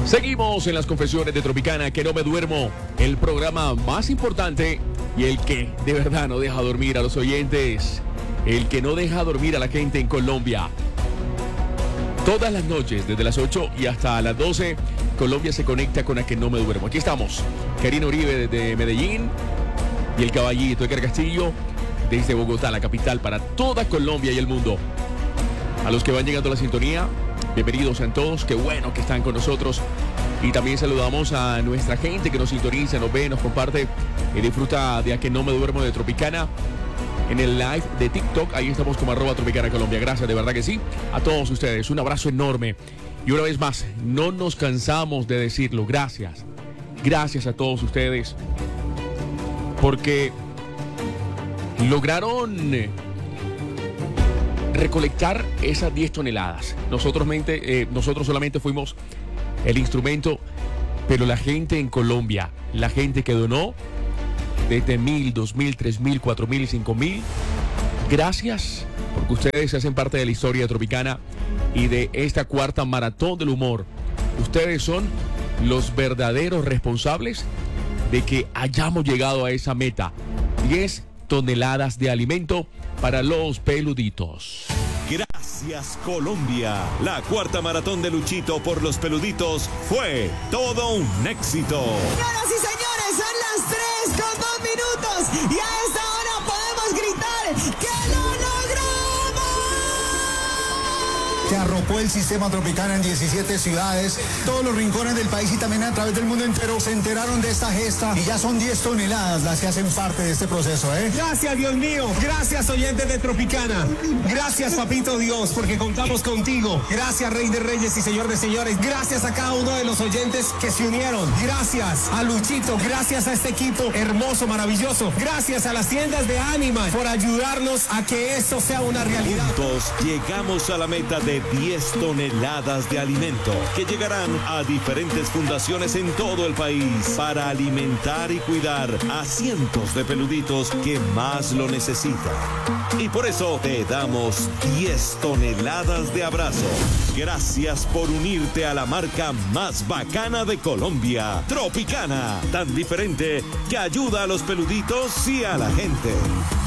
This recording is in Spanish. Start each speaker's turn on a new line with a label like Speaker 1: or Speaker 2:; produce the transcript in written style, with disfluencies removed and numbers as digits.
Speaker 1: Seguimos en las confesiones de Tropicana, que no me duermo, el programa más importante y el que de verdad no deja dormir a los oyentes, el que no deja dormir a la gente en Colombia. Todas las noches, desde las 8 y hasta las 12, Colombia se conecta con A Que No Me Duermo. Aquí estamos, Karina Uribe desde Medellín y el caballito Edgar Castillo desde Bogotá, la capital, para toda Colombia y el mundo. A los que van llegando a la sintonía, bienvenidos a todos, qué bueno que están con nosotros. Y también saludamos a nuestra gente que nos sintoniza, nos ve, nos comparte y disfruta de A Que No Me Duermo de Tropicana en el live de TikTok. Ahí estamos como @Tropicana Colombia. Gracias, de verdad que sí, a todos ustedes. Un abrazo enorme. Y una vez más, no nos cansamos de decirlo. Gracias. Gracias a todos ustedes. Porque lograron recolectar esas 10 toneladas. Nosotros solamente fuimos el instrumento, pero la gente en Colombia, la gente que donó desde 1,000, 2,000, 3,000, 4,000 y 5,000, gracias, porque ustedes hacen parte de la historia Tropicana y de esta cuarta maratón del humor. Ustedes son los verdaderos responsables de que hayamos llegado a esa meta: 10 toneladas de alimento para los peluditos.
Speaker 2: Gracias, Colombia. La cuarta maratón de Luchito por los peluditos fue todo un éxito.
Speaker 3: Señoras y señores, son las 3:02 y a esta hora podemos gritar que lo logramos.
Speaker 4: Se arropó el sistema Tropicana en 17 ciudades, todos los rincones del país y también a través del mundo entero se enteraron de esta gesta y ya son 10 toneladas las que hacen parte de este proceso, ¿eh?
Speaker 5: Gracias, Dios mío. Gracias, oyentes de Tropicana. Gracias, papito Dios, porque contamos contigo. Gracias, Rey de Reyes y Señor de Señores. Gracias a cada uno de los oyentes que se unieron. Gracias a Luchito. Gracias a este equipo hermoso, maravilloso. Gracias a las tiendas de Animal por ayudarnos a que esto sea una realidad.
Speaker 2: Juntos llegamos a la meta de 10 toneladas de alimento que llegarán a diferentes fundaciones en todo el país para alimentar y cuidar a cientos de peluditos que más lo necesitan. Y por eso te damos 10 toneladas de abrazo. Gracias por unirte a la marca más bacana de Colombia, Tropicana, tan diferente que ayuda a los peluditos y a la gente.